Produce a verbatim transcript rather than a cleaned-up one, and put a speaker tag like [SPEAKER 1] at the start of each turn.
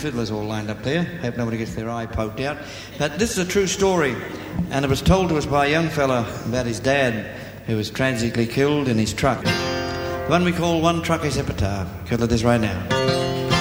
[SPEAKER 1] fiddlers all lined up there. Hope nobody gets their eye poked out. But this is a true story, and it was told to us by a young fella about his dad who was tragically killed in his truck. The one we call One Trucker's Epitaph. Could let this right now.